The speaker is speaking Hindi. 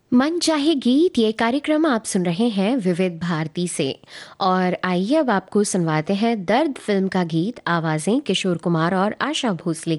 मन चाहे गीत ये कार्यक्रम आप सुन रहे हैं विविध भारती से। और आइए अब आपको सुनवाते हैं दर्द फिल्म का गीत। आवाज़ें किशोर कुमार और आशा भोसले